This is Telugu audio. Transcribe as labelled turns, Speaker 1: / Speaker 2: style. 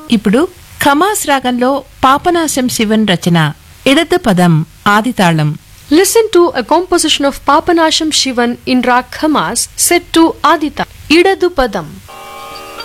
Speaker 1: ఇప్పుడు ఖమాస్ రాగంలో పాపనాశం శివన్ రచన ఇడద పదం ఆదితాళం.
Speaker 2: Listen to a composition of Papanasham Shivan in Rag Khamas set to Adita, Idadu Padam.